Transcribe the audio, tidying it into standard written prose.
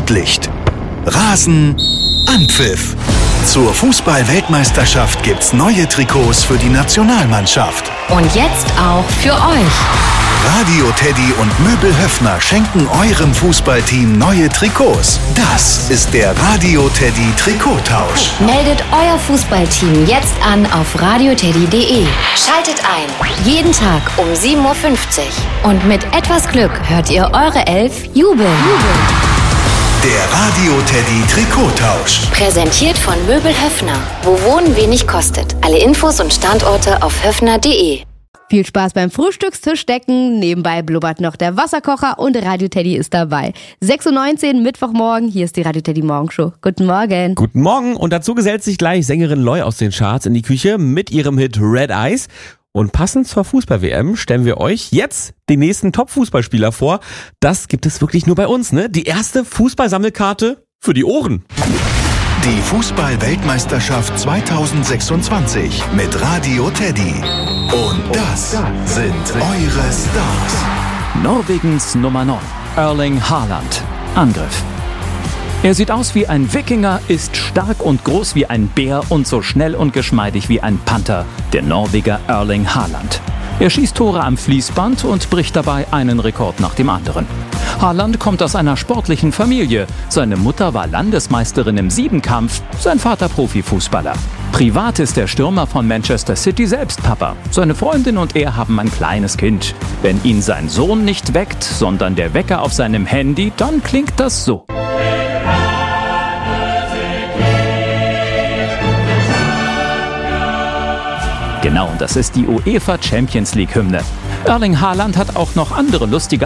Flutlicht. Rasen, Anpfiff. Zur Fußball-Weltmeisterschaft gibt's neue Trikots für die Nationalmannschaft. Und jetzt auch für euch. Radio Teddy und Möbel Höffner schenken eurem Fußballteam neue Trikots. Das ist der Radio Teddy Trikottausch. Meldet euer Fußballteam jetzt an auf radioteddy.de. Schaltet ein. Jeden Tag um 7.50 Uhr. Und mit etwas Glück hört ihr eure Elf jubeln. Der Radio Teddy Trikottausch. Präsentiert von Möbel Höffner. Wo Wohnen wenig kostet. Alle Infos und Standorte auf höffner.de. Viel Spaß beim Frühstückstisch decken. Nebenbei blubbert noch der Wasserkocher und Radio Teddy ist dabei. 6.19 Uhr, Mittwochmorgen. Hier ist die Radio Teddy Morgenshow. Guten Morgen. Guten Morgen. Und dazu gesellt sich gleich Sängerin Loy aus den Charts in die Küche mit ihrem Hit Red Eyes. Und passend zur Fußball-WM stellen wir euch jetzt den nächsten Top-Fußballspieler vor. Das gibt es wirklich nur bei uns, ne? Die erste Fußballsammelkarte für die Ohren. Die Fußball-Weltmeisterschaft 2026 mit Radio Teddy. Und das sind eure Stars. Norwegens Nummer 9, Erling Haaland. Angriff. Er sieht aus wie ein Wikinger, ist stark und groß wie ein Bär und so schnell und geschmeidig wie ein Panther, der Norweger Erling Haaland. Er schießt Tore am Fließband und bricht dabei einen Rekord nach dem anderen. Haaland kommt aus einer sportlichen Familie. Seine Mutter war Landesmeisterin im Siebenkampf, sein Vater Profifußballer. Privat ist der Stürmer von Manchester City selbst Papa. Seine Freundin und er haben ein kleines Kind. Wenn ihn sein Sohn nicht weckt, sondern der Wecker auf seinem Handy, dann klingt das so. Genau, das ist die UEFA Champions League Hymne. Erling Haaland hat auch noch andere lustige